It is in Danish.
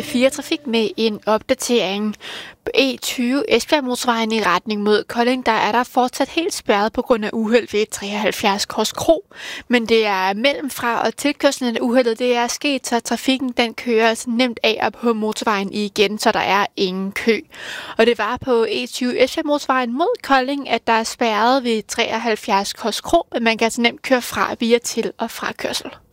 P4 Trafik med en opdatering. På E20 Esbjerg Motorvejen i retning mod Kolding, der er der fortsat helt spærret på grund af uheld ved 73 Kors Kro. Men det er mellem fra og tilkørslen af uheldet, det er sket, så trafikken den kører nemt af op på motorvejen igen, så der er ingen kø. Og det var på E20 Esbjerg Motorvejen mod Kolding, at der er spærret ved 73 Kors Kro, men man kan altså nemt køre fra via til- og frakørsel.